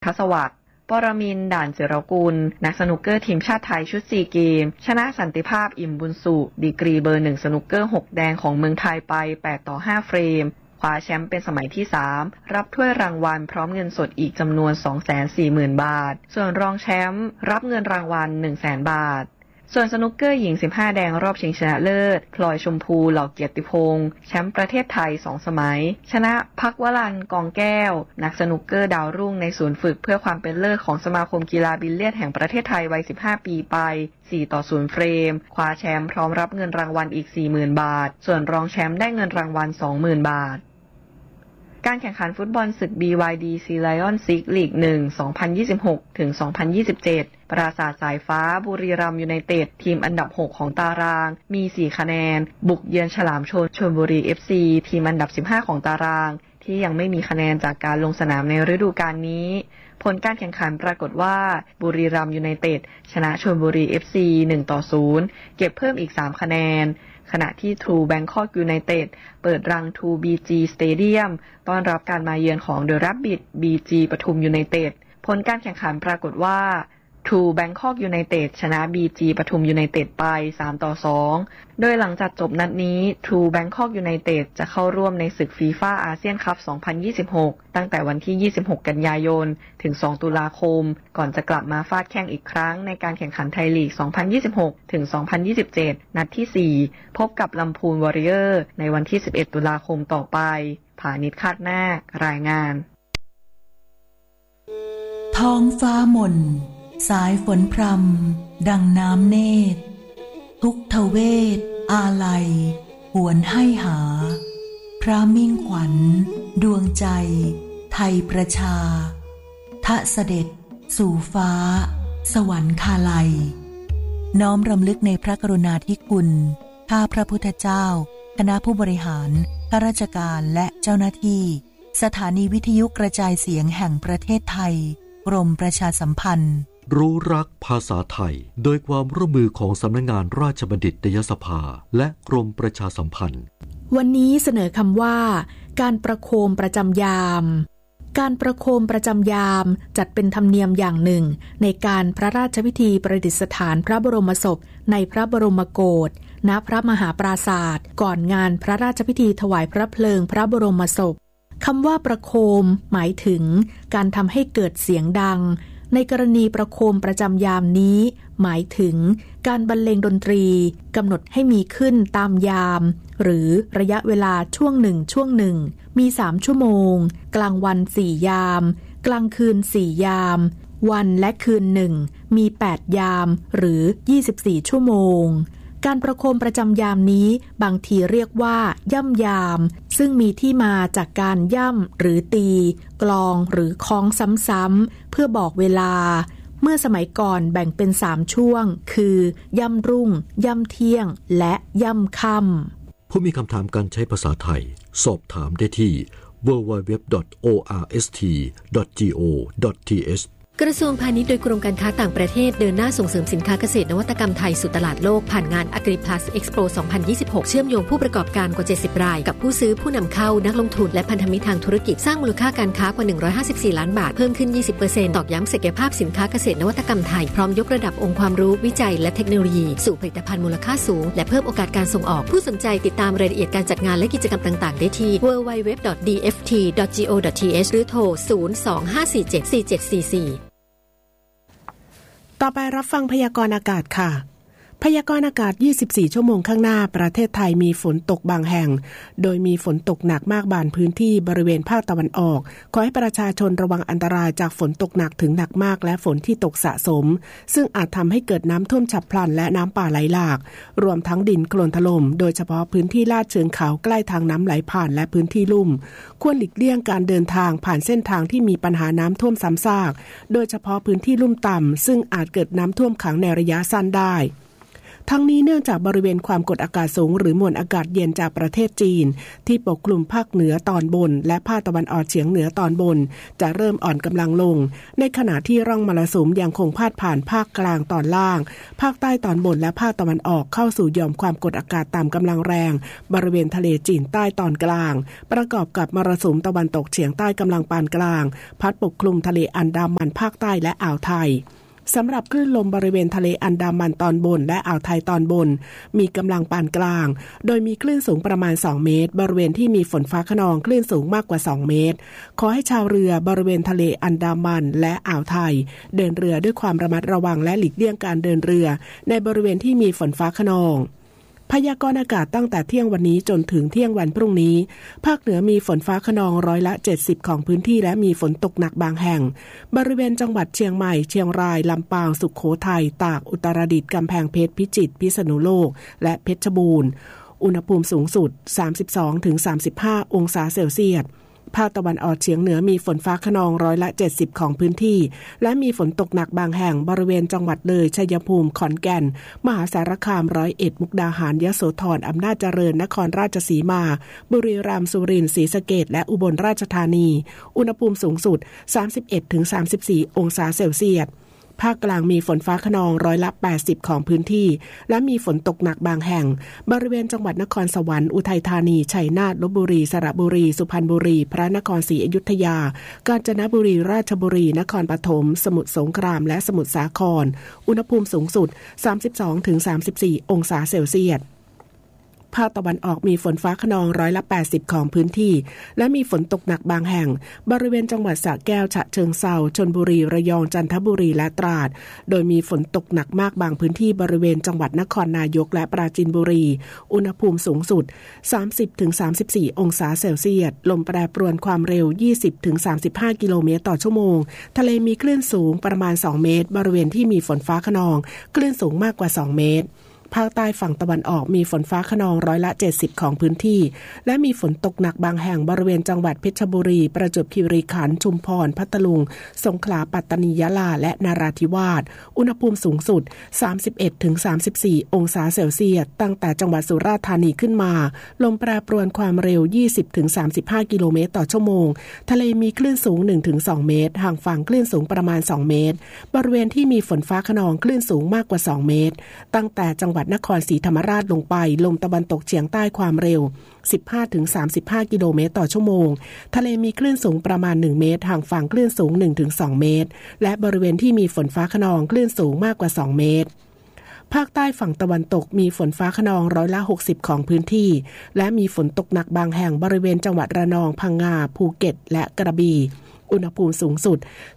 ทศวรรษปรมินทร์ ด่านศิรกุลนักสนุกเกอร์ทีมชาติไทยชุดซีเกมชนะสันติภาพอิ่มบุญสุดีกรีเบอร์1สนุกเกอร์6แดงของเมืองไทยไป8-5เฟรมคว้าแชมป์เป็นสมัยที่3รับถ้วยรางวัลพร้อมเงินสดอีกจำนวน 240,000 บาทส่วนรองแชมป์รับเงินรางวัล 100,000 บาทส่วนสนุกเกอร์หญิง15แดงรอบชิงชนะเลิศพลอยชมพูเหล่าเกียรติพงษ์แชมป์ประเทศไทย2สมัยชนะภักวรันท์ กองแก้วนักสนุกเกอร์ดาวรุ่งในศูนย์ฝึกเพื่อความเป็นเลิศของสมาคมกีฬาบิลเลียดแห่งประเทศไทยวัย15ปีไป4-0เฟรมคว้าแชมป์พร้อมรับเงินรางวัลอีก 40,000 บาทส่วนรองแชมป์ได้เงินรางวัล 20,000 บาทการแข่งขันฟุตบอลศึก BYD Sea Lions League 1 2026 ถึง 2027 ปราสาทสายฟ้าบุรีรัมย์ยูไนเต็ดทีมอันดับ 6 ของตารางมี4คะแนนบุกเยือนฉลามชลบุรี FC ทีมอันดับ15ของตารางที่ยังไม่มีคะแนนจากการลงสนามในฤดูกาลนี้ผลการแข่งขันปรากฏว่าบุรีรัมย์ยูไนเต็ดชนะชลบุรี FC 1-0 เก็บเพิ่มอีก3คะแนนขณะที่ True Bangkok United เปิดรัง True BG Stadium ต้อนรับการมาเยือนของ The Rabbit BG ปทุมยูไนเต็ดผลการแข่งขันปรากฏว่า True Bangkok United ชนะ BG ปทุมยูไนเต็ดไป3-2โดยหลังจากจบนัดนี้ True Bangkok United จะเข้าร่วมในศึก FIFA อาเซียนคัพ 2026 ตั้งแต่วันที่26กันยายนถึง2ตุลาคมก่อนจะกลับมาฟาดแข่งอีกครั้งในการแข่งขันไทยลีก 2026 ถึง 2027 นัดที่ 4 พบกับลำพูนวอริเออร์ในวันที่11ตุลาคมต่อไปผานิช คาดนาครายงานท้องฟ้ามนสายฝนพรำดังน้ำเนตรทุกทเวทอาลัยหวนให้หาพระมิ่งขวัญดวงใจไทยประชาทะเสด็จสู่ฟ้าสวรรคาลัยน้อมรำลึกในพระกรุณาธิคุณข้าพระพุทธเจ้าคณะผู้บริหารข้าราชการและเจ้าหน้าที่สถานีวิทยุกระจายเสียงแห่งประเทศไทยกรมประชาสัมพันธ์รู้รักภาษาไทยโดยความร่วมมือของสำนักงานราชบัณฑิตยสภาและกรมประชาสัมพันธ์วันนี้เสนอคำว่าการประโคมประจำยามการประโคมประจำยามจัดเป็นธรรมเนียมอย่างหนึ่งในการพระราชพิธีประดิษฐานพระบรมศพในพระบรมโกศณพระมหาปราศาสตร์ก่อนงานพระราชพิธีถวายพระเพลิงพระบรมศพคำว่าประโคมหมายถึงการทำให้เกิดเสียงดังในกรณีประโคมประจำยามนี้หมายถึงการบรรเลงดนตรีกำหนดให้มีขึ้นตามยามหรือระยะเวลาช่วงหนึ่งมี3ชั่วโมงกลางวัน4ยามกลางคืน4ยามวันและคืน1มี8ยามหรือ24ชั่วโมงการประโคมประจำยามนี้บางทีเรียกว่าย่ำยามซึ่งมีที่มาจากการย่ำหรือตีกลองหรือคล้องซ้ำๆเพื่อบอกเวลาเมื่อสมัยก่อนแบ่งเป็น3ช่วงคือย่ำรุ่งย่ำเที่ยงและย่ำค่ำผู้มีคำถามการใช้ภาษาไทยสอบถามได้ที่ www.orst.go.th กระทรวงพาณิชย์โดยกรมการค้าต่างประเทศเดินหน้าส่งเสริมสินค้าเกษตรนวัตกรรมไทยสู่ตลาดโลกผ่านงาน Agri-Plus Expo 2026 เชื่อมโยงผู้ประกอบการกว่า70รายกับผู้ซื้อผู้นำเข้านักลงทุนและพันธมิตรทางธุรกิจสร้างมูลค่าการค้ากว่า154ล้านบาทเพิ่มขึ้น 20% ตอกย้ำศักยภาพสินค้าเกษตรนวัตกรรมไทยพร้อมยกระดับองค์ความรู้วิจัยและเทคโนโลยีสู่ผลิตภัณฑ์มูลค่าสูงและเพิ่มโอกาสการส่งออกผู้สนใจติดตามรายละเอียดการจัดงานและกิจกรรมต่างๆได้ที่ www.dft.go.th หรือโทร 025474744 ต่อไปรับฟังพยากรณ์อากาศค่ะพยากรณ์อากาศ24ชั่วโมงข้างหน้าประเทศไทยมีฝนตกบางแห่งโดยมีฝนตกหนักมากบางพื้นที่บริเวณภาคตะวันออกขอให้ประชาชนระวังอันตรายจากฝนตกหนักถึงหนักมากและฝนที่ตกสะสมซึ่งอาจทำให้เกิดน้ำท่วมฉับพลันและน้ำป่าไหลหลากรวมทั้งดินโคลนถล่มโดยเฉพาะพื้นที่ลาดเชิงเขาใกล้ทางน้ำไหลผ่านและพื้นที่ลุ่มควรหลีกเลี่ยงการเดินทางผ่านเส้นทางที่มีปัญหาน้ำท่วมซ้ำซากโดยเฉพาะพื้นที่ลุ่มต่ำซึ่งอาจเกิดน้ำท่วมขังในระยะสั้นได้ทั้งนี้เนื่องจากบริเวณความกดอากาศสูงหรือมวลอากาศเย็นจากประเทศจีนที่ปกคลุมภาคเหนือตอนบนและภาคตะวันออกเฉียงเหนือตอนบนจะเริ่มอ่อนกำลังลงในขณะที่ร่องมรสุมยังคงพาดผ่านภาคกลางตอนล่างภาคใต้ตอนบนและภาคตะวันออกเข้าสู่หย่อมความกดอากาศต่ำกำลังแรงบริเวณทะเลจีนใต้ตอนกลางประกอบกับมรสุมตะวันตกเฉียงใต้กำลังปานกลางพัดปกคลุมทะเลอันดามันภาคใต้และอ่าวไทยสำหรับคลื่นลมบริเวณทะเลอันดามันตอนบนและอ่าวไทยตอนบนมีกำลังปานกลางโดยมีคลื่นสูงประมาณ2เมตรบริเวณที่มีฝนฟ้าคะนองคลื่นสูงมากกว่า2เมตรขอให้ชาวเรือบริเวณทะเลอันดามันและอ่าวไทยเดินเรือด้วยความระมัดระวังและหลีกเลี่ยงการเดินเรือในบริเวณที่มีฝนฟ้าคะนองพยากรณ์อากาศตั้งแต่เที่ยงวันนี้จนถึงเที่ยงวันพรุ่งนี้ภาคเหนือมีฝนฟ้าคะนอง70%ของพื้นที่และมีฝนตกหนักบางแห่งบริเวณจังหวัดเชียงใหม่เชียงรายลำปางสุโขทัยตากอุตรดิตถ์กำแพงเพชรพิจิตรพิษณุโลกและเพชรบูรณ์อุณหภูมิสูงสุด 32-35 องศาเซลเซียสภาคตะวันออกเฉียงเหนือมีฝนฟ้าคะนอง70%ของพื้นที่และมีฝนตกหนักบางแห่งบริเวณจังหวัดเลยชัยภูมิขอนแก่นมหาสารคาม101มุกดาหารยโสธรอำนาจเจริญนครราชสีมาบุรีรัมย์สุรินทร์ศรีสะเกษและอุบลราชธานีอุณหภูมิสูงสุด 31-34 องศาเซลเซียสภาคกลางมีฝนฟ้าคะนอง80%ของพื้นที่และมีฝนตกหนักบางแห่งบริเวณจังหวัดนครสวรรค์อุทัยธานีชัยนาทลพบุรีสระบุรีสุพรรณบุรีพระนครศรีอยุธยากาญจนบุรีราชบุรีนครปฐมสมุทรสงครามและสมุทรสาครอุณหภูมิสูงสุด 32-34 องศาเซลเซียสภาคตะวันออกมีฝนฟ้าคะนอง80%ของพื้นที่และมีฝนตกหนักบางแห่งบริเวณจังหวัดสระแก้วฉะเชิงเทราชลบุรีระยองจันทบุรีและตราดโดยมีฝนตกหนักมากบางพื้นที่บริเวณจังหวัดนครนายกและปราจีนบุรีอุณหภูมิสูงสุด 30-34 องศาเซลเซียสลมแปรปรวนความเร็ว 20-35 กิโลเมตรต่อชั่วโมงทะเลมีคลื่นสูงประมาณ2เมตรบริเวณที่มีฝนฟ้าคะนองคลื่นสูงมากกว่า2เมตรภาคใต้ฝั่งตะวันออกมีฝนฟ้าคะนอง70%ของพื้นที่และมีฝนตกหนักบางแห่งบริเวณจังหวัดเพชรบุรีประจวบคีรีขันธ์ชุมพรพัทลุงสงขลาปัตตานียะลาและนราธิวาสอุณหภูมิสูงสุด 31-34 องศาเซลเซียสตั้งแต่จังหวัดสุราษฎร์ธานีขึ้นมาลมแปรปรวนความเร็ว 20-35 กิโลเมตรต่อชั่วโมงทะเลมีคลื่นสูง 1-2 เมตรห่างฝั่งคลื่นสูงประมาณ2เมตรบริเวณที่มีฝนฟ้าคะนองคลื่นสูงมากกว่า2เมตรตั้งแต่จังหวัดนครศรีธรรมราชลงไปลมตะวันตกเฉียงใต้ความเร็ว 15-35 กิโลเมตรต่อชั่วโมงทะเลมีคลื่นสูงประมาณ1เมตรห่างฝั่งคลื่นสูง 1-2 เมตรและบริเวณที่มีฝนฟ้าคะนองคลื่นสูงมากกว่า2เมตรภาคใต้ฝั่งตะวันตกมีฝนฟ้าคะนอง60%ของพื้นที่และมีฝนตกหนักบางแห่งบริเวณจังหวัดระนองพังงาภูเก็ตและกระบี่อุณหภูมิสูงสุด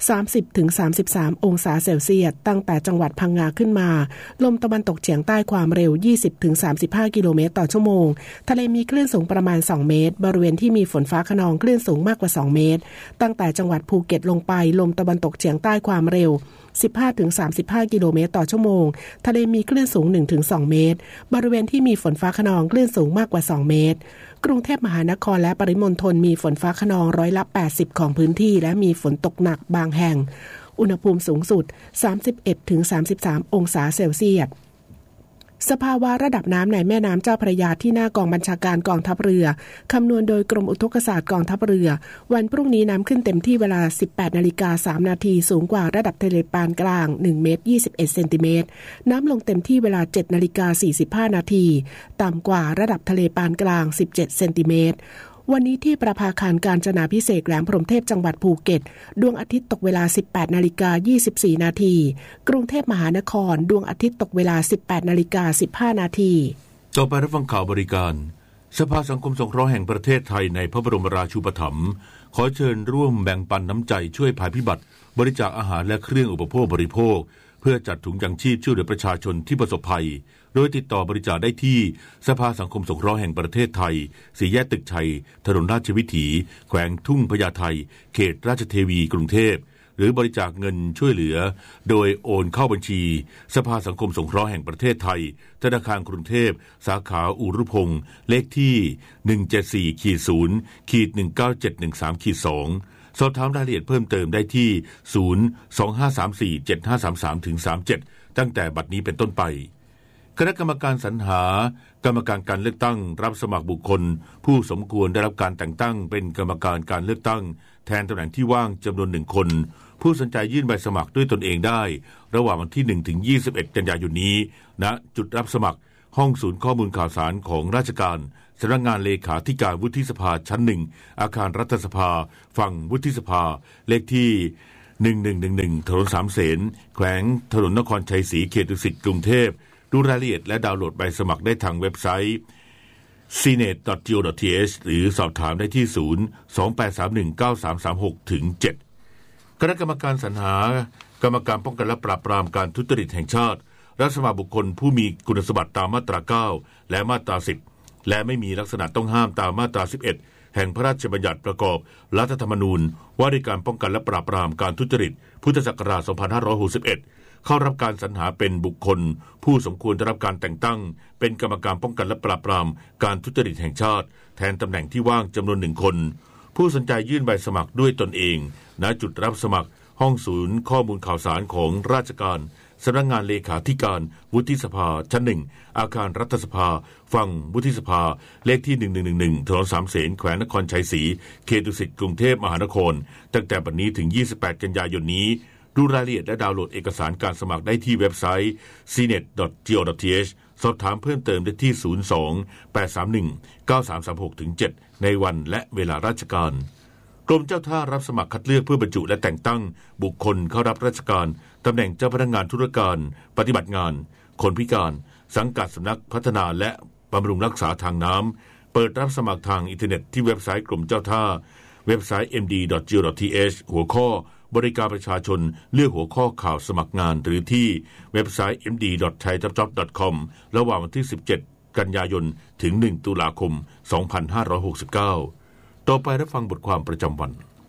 30-33 องศาเซลเซียสตั้งแต่จังหวัดพังงาขึ้นมาลมตะวันตกเฉียงใต้ความเร็ว 20-35 กิโลเมตรต่อชั่วโมงทะเลมีคลื่นสูงประมาณ2เมตรบริเวณที่มีฝนฟ้าคะนองคลื่นสูงมากกว่า2เมตรตั้งแต่จังหวัดภูเก็ตลงไปลมตะวันตกเฉียงใต้ความเร็ว 15-35 กิโลเมตรต่อชั่วโมงทะเลมีคลื่นสูง 1-2 เมตรบริเวณที่มีฝนฟ้าคะนองคลื่นสูงมากกว่า2เมตรกรุงเทพมหานครและปริมณฑลมีฝนฟ้าคะนอง80%ของพื้นที่และมีฝนตกหนักบางแห่งอุณหภูมิสูงสุด 31-33 องศาเซลเซียสสภาวะระดับน้ำในแม่น้ำเจ้าพระยาที่หน้ากองบัญชาการกองทัพเรือคำนวณโดยกรมอุทกศาสตร์กองทัพเรือวันพรุ่งนี้น้ำขึ้นเต็มที่เวลา 18:03 นาทีสูงกว่าระดับทะเลปานกลาง1เมตร21เซนติเมตรน้ำลงเต็มที่เวลา 7:45 นาทีต่ำกว่าระดับทะเลปานกลาง17เซนติเมตรวันนี้ที่ประภาคารกาญจนาภิเษกแหลมพรหมเทพจังหวัดภูเก็ตดวงอาทิตย์ตกเวลา 18:24 นาทีกรุงเทพมหานครดวงอาทิตย์ตกเวลา 18:15 นาทีต่อไปรับฟังข่าวบริการสภาสังคมสงเคราะห์แห่งประเทศไทยในพระบรมราชูปถัมภ์ขอเชิญร่วมแบ่งปันน้ำใจช่วยภัยพิบัติบริจาคอาหารและเครื่องอุปโภคบริโภคเพื่อจัดถุงยังชีพช่วยเหลือประชาชนที่ประสบภัยโดยติดต่อบริจาคได้ที่สภาสังคมสงเคราะห์แห่งประเทศไทย4แยกตึกชัยถนนราชวิถีแขวงทุ่งพญาไทเขตราชเทวีกรุงเทพหรือบริจาคเงินช่วยเหลือโดยโอนเข้าบัญชีสภาสังคมสงเคราะห์แห่งประเทศไทยธนาคารกรุงเทพสาขาอุรุพงษ์เลขที่ 174-0-19713-2 สอบถามรายละเอียดเพิ่มเติมได้ที่ 025347533-37 ตั้งแต่บัดนี้เป็นต้นไปคณะกรรมการสรรหากรรมการการเลือกตั้งรับสมัครบุคคลผู้สมควรได้รับการแต่งตั้งเป็นกรรมการการเลือกตั้งแทนตำแหน่งที่ว่างจำนวน1 คนผู้สนใจยื่นใบสมัครด้วยตนเองได้ระหว่างวันที่1 ถึง 21 กันยายนนี้ณจุดรับสมัครห้องศูนย์ข้อมูลข่าวสารของราชการสำนักงานเลขาธิการวุฒิสภาชั้น1อาคารรัฐสภาฝั่งวุฒิสภาเลขที่1111ถนนสามเสนแขวงถนนนครชัยศรีเขตดุสิตกรุงเทพดูรายละเอียดและดาวน์โหลดใบสมัครได้ทางเว็บไซต์ cnet.go.th หรือสอบถามได้ที่028319336-7 คณะกรรมการสรรหากรรมการป้องกันและปราบปรามการทุจริตแห่งชาติรับสมัครบุคคลผู้มีคุณสมบัติตามมาตรา9และมาตรา10และไม่มีลักษณะต้องห้ามตามมาตรา11แห่งพระราชบัญญัติประกอบรัฐธรรมนูญว่าด้วยการป้องกันและปราบปรามการทุจริตพุทธศักราช2561เข้ารับการสรรหาเป็นบุคคลผู้สมควรได้รับการแต่งตั้งเป็นกรรมการป้องกันและปราบปรามการทุจริตแห่งชาติแทนตำแหน่งที่ว่างจำนวน1 คนผู้สนใจยื่นใบสมัครด้วยตนเองณจุดรับสมัครห้องศูนย์ข้อมูลข่าวสารของราชการสำนักงานเลขาธิการวุฒิสภาชั้น1อาคารรัฐสภาฝั่งวุฒิสภาเลขที่1111ถนนสามเสนแขวงนครชัยศรีเขตดุสิตกรุงเทพมหานครตั้งแต่บัดนี้ถึง28 กันยายนนี้ดูรายละเอียดและดาวน์โหลดเอกสารการสมัครได้ที่เว็บไซต์ cnet.go.th สอบถามเพิ่มเติมได้ที่02-831-9336-7 ในวันและเวลาราชการกรมเจ้าท่ารับสมัครคัดเลือกเพื่อบรรจุและแต่งตั้งบุคคลเข้ารับราชการตำแหน่งเจ้าพนักงานธุรการปฏิบัติงานคนพิการสังกัดสำนักพัฒนาและบำรุงรักษาทางน้ำเปิดรับสมัครทางอินเทอร์เน็ตที่เว็บไซต์กรมเจ้าท่าเว็บไซต์ md.go.th หัวข้อบริการประชาชนเลือกหัวข้อข่าวสมัครงานหรือที่เว็บไซต์ md.thaijob.com ระหว่างวันที่17 กันยายนถึง1 ตุลาคม 2569ต่อไปรับฟังบทความประจำวัน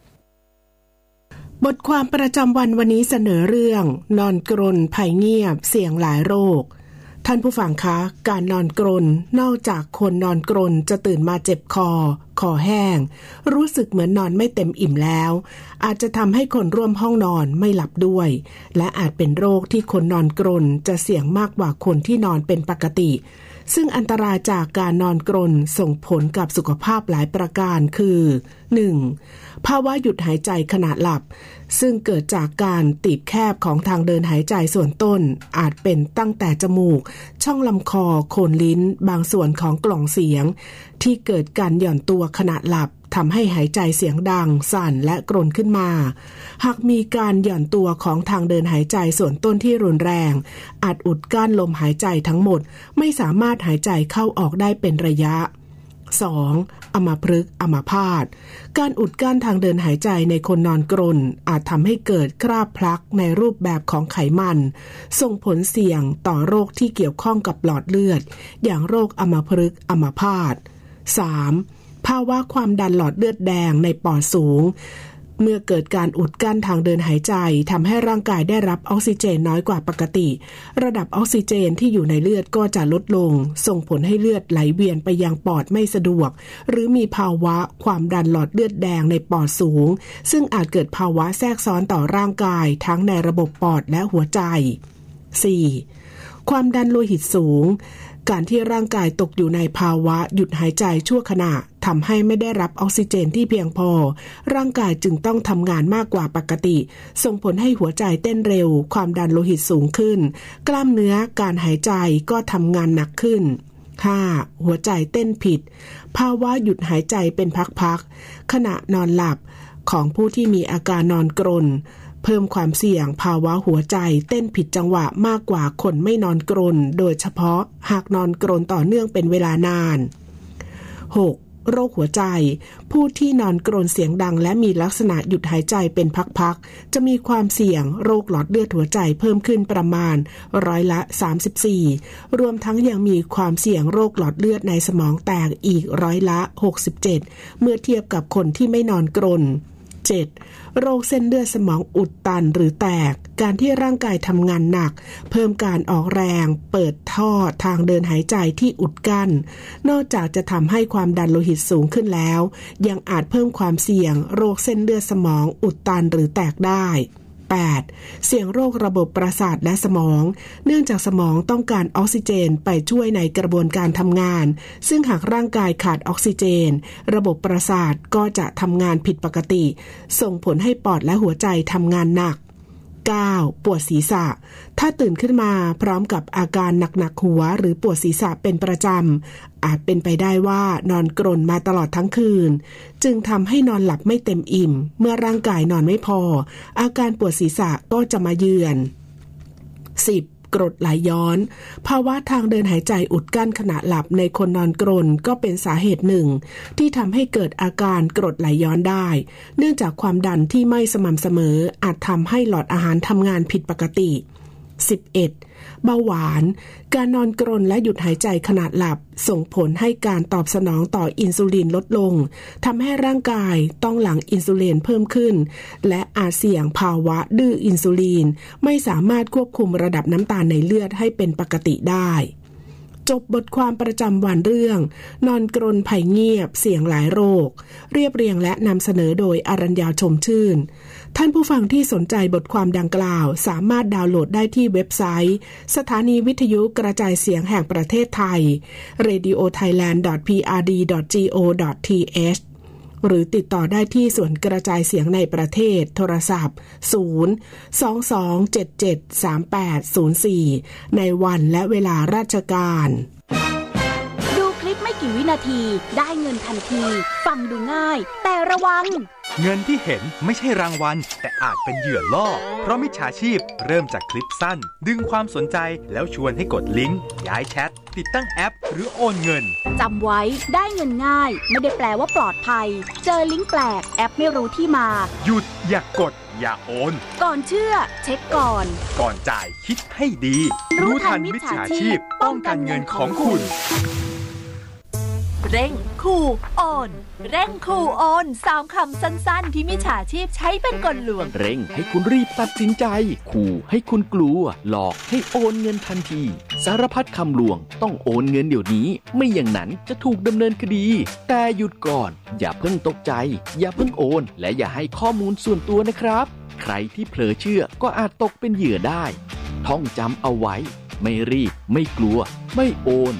บทความประจำวันวันนี้เสนอเรื่องนอนกรนภัยเงียบเสี่ยงหลายโรคท่านผู้ฟังคะการนอนกรนนอกจากคนนอนกรนจะตื่นมาเจ็บคอแห้งรู้สึกเหมือนนอนไม่เต็มอิ่มแล้วอาจจะทำให้คนร่วมห้องนอนไม่หลับด้วยและอาจเป็นโรคที่คนนอนกรนจะเสี่ยงมากกว่าคนที่นอนเป็นปกติซึ่งอันตรายจากการนอนกรนส่งผลกับสุขภาพหลายประการคือ 1. ภาวะหยุดหายใจขณะหลับซึ่งเกิดจากการตีบแคบของทางเดินหายใจส่วนต้นอาจเป็นตั้งแต่จมูกช่องลำคอโคนลิ้นบางส่วนของกล่องเสียงที่เกิดการหย่อนตัวขณะหลับทำให้หายใจเสียงดังสั่นและกรนขึ้นมาหากมีการหย่อนตัวของทางเดินหายใจส่วนต้นที่รุนแรงอาจอุดกั้นลมหายใจทั้งหมดไม่สามารถหายใจเข้าออกได้เป็นระยะ 2. อัมพฤกษ์อัมพาตการอุดกั้นทางเดินหายใจในคนนอนกรนอาจทำให้เกิดคราบพลักในรูปแบบของไขมันส่งผลเสี่ยงต่อโรคที่เกี่ยวข้องกับหลอดเลือดอย่างโรคอัมพฤกษ์อัมพาต 3. ภาวะความดันหลอดเลือดแดงในปอดสูงเมื่อเกิดการอุดกั้นทางเดินหายใจทำให้ร่างกายได้รับออกซิเจนน้อยกว่าปกติระดับออกซิเจนที่อยู่ในเลือดก็จะลดลงส่งผลให้เลือดไหลเวียนไปยังปอดไม่สะดวกหรือมีภาวะความดันหลอดเลือดแดงในปอดสูงซึ่งอาจเกิดภาวะแทรกซ้อนต่อร่างกายทั้งในระบบปอดและหัวใจ 4. ความดันโลหิตสูงการที่ร่างกายตกอยู่ในภาวะหยุดหายใจชั่วขณะทำให้ไม่ได้รับออกซิเจนที่เพียงพอร่างกายจึงต้องทำงานมากกว่าปกติส่งผลให้หัวใจเต้นเร็วความดันโลหิตสูงขึ้นกล้ามเนื้อการหายใจก็ทำงานหนักขึ้น 5. หัวใจเต้นผิดภาวะหยุดหายใจเป็นพักๆขณะนอนหลับของผู้ที่มีอาการนอนกรนเพิ่มความเสี่ยงภาวะหัวใจเต้นผิดจังหวะมากกว่าคนไม่นอนกรนโดยเฉพาะหากนอนกรนต่อเนื่องเป็นเวลานาน 6. โรคหัวใจผู้ที่นอนกรนเสียงดังและมีลักษณะหยุดหายใจเป็นพักๆจะมีความเสี่ยงโรคหลอดเลือดหัวใจเพิ่มขึ้นประมาณ34%รวมทั้งยังมีความเสี่ยงโรคหลอดเลือดในสมองแตกอีก67%เมื่อเทียบกับคนที่ไม่นอนกรน 7. โรคเส้นเลือดสมองอุดตันหรือแตกการที่ร่างกายทำงานหนักเพิ่มการออกแรงเปิดท่อทางเดินหายใจที่อุดกั้นนอกจากจะทำให้ความดันโลหิตสูงขึ้นแล้วยังอาจเพิ่มความเสี่ยงโรคเส้นเลือดสมองอุดตันหรือแตกได้ 8. เสี่ยงโรคระบบประสาทและสมองเนื่องจากสมองต้องการออกซิเจนไปช่วยในกระบวนการทำงานซึ่งหากร่างกายขาดออกซิเจนระบบประสาทก็จะทำงานผิดปกติส่งผลให้ปอดและหัวใจทำงานหนัก 9. ปวดศีรษะถ้าตื่นขึ้นมาพร้อมกับอาการหนักๆหัวหรือปวดศีรษะเป็นประจำอาจเป็นไปได้ว่านอนกรนมาตลอดทั้งคืนจึงทำให้นอนหลับไม่เต็มอิ่มเมื่อร่างกายนอนไม่พออาการปวดศีรษะก็จะมาเยือน 10. กรดไหลย้อนภาวะทางเดินหายใจอุดกั้นขณะหลับในคนนอนกรนก็เป็นสาเหตุหนึ่งที่ทำให้เกิดอาการกรดไหลย้อนได้เนื่องจากความดันที่ไม่สม่ำเสมออาจทำให้หลอดอาหารทำงานผิดปกติ 11. เบาหวานการนอนกรนและหยุดหายใจขณะหลับส่งผลให้การตอบสนองต่ออินซูลินลดลงทำให้ร่างกายต้องหลั่งอินซูลินเพิ่มขึ้นและอาจเสี่ยงภาวะดื้ออินซูลินไม่สามารถควบคุมระดับน้ำตาลในเลือดให้เป็นปกติได้จบบทความประจำวันเรื่องนอนกรนภัยเงียบเสี่ยงหลายโรคเรียบเรียงและนำเสนอโดยอรัญญาชมชื่นท่านผู้ฟังที่สนใจบทความดังกล่าวสามารถดาวน์โหลดได้ที่เว็บไซต์สถานีวิทยุกระจายเสียงแห่งประเทศไทย radiothailand.prd.go.th หรือติดต่อได้ที่ส่วนกระจายเสียงในประเทศโทรศัพท์022773804ในวันและเวลาราชการดูคลิปไม่กี่วินาทีได้เงินทันทีฟังดูง่ายแต่ระวังเงินที่เห็นไม่ใช่รางวัลแต่อาจเป็นเหยื่อล่อเพราะมิจฉาชีพเริ่มจากคลิปสั้นดึงความสนใจแล้วชวนให้กดลิงก์ย้ายแชทติดตั้งแอปหรือโอนเงินจำไว้ได้เงินง่ายไม่ได้แปลว่าปลอดภัยเจอลิงก์แปลกแอปไม่รู้ที่มาหยุดอย่ากดอย่าโอนก่อนเชื่อเช็คก่อนจ่ายคิดให้ดีรู้ทันมิจฉาชีพป้องกันเงินของคุณเร่งขู่โอนเร่งขู่โอน3คำสั้นๆที่มิจฉาชีพใช้เป็นกลลวงเร่งให้คุณรีบตัดสินใจขู่ให้คุณกลัวหลอกให้โอนเงินทันทีสารพัดคำลวงต้องโอนเงินเดี๋ยวนี้ไม่อย่างนั้นจะถูกดำเนินคดีแต่หยุดก่อนอย่าเพิ่งตกใจอย่าเพิ่งโอนและอย่าให้ข้อมูลส่วนตัวนะครับใครที่เผลอเชื่อก็อาจตกเป็นเหยื่อได้ท่องจำเอาไว้ไม่รีบไม่กลัวไม่โอน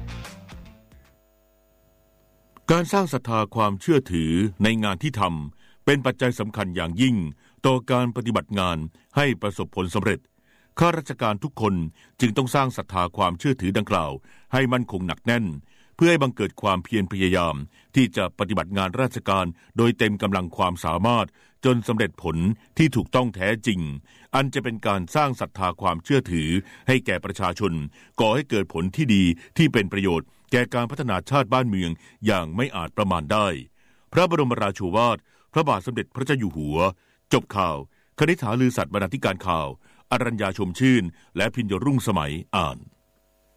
การสร้างศรัทธาความเชื่อถือในงานที่ทำเป็นปัจจัยสำคัญอย่างยิ่งต่อการปฏิบัติงานให้ประสบผลสำเร็จข้าราชการทุกคนจึงต้องสร้างศรัทธาความเชื่อถือดังกล่าวให้มั่นคงหนักแน่นเพื่อให้บังเกิดความเพียรพยายามที่จะปฏิบัติงานราชการโดยเต็มกำลังความสามารถจนสำเร็จผลที่ถูกต้องแท้จริงอันจะเป็นการสร้างศรัทธาความเชื่อถือให้แก่ประชาชนก่อให้เกิดผลที่ดีที่เป็นประโยชน์แก่การพัฒนาชาติบ้านเมืองอย่างไม่อาจประมาณได้พระบรมราโชวาทพระบาทสมเด็จพระเจ้าอยู่หัวจบข่าวคณิษฐาลือสัตย์บรรณาธิการข่าวอรัญญาชมชื่นและพิญญรุ่งสมัยอ่าน